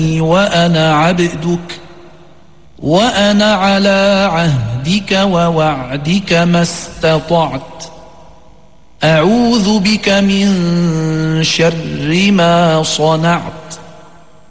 وأنا عبدك وأنا على عهدك ووعدك ما استطعت أعوذ بك من شر ما صنعت